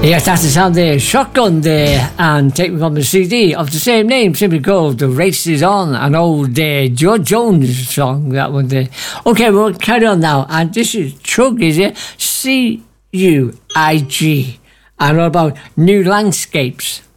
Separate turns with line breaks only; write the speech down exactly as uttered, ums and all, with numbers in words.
Yes, that's the sound there. Shotgun there, and taken from the C D of the same name, simply called The Race Is On, an old uh, George Jones song, that one there. Okay, we'll carry on now, and this is Chug, is it? C U I G, and all about New Landscapes.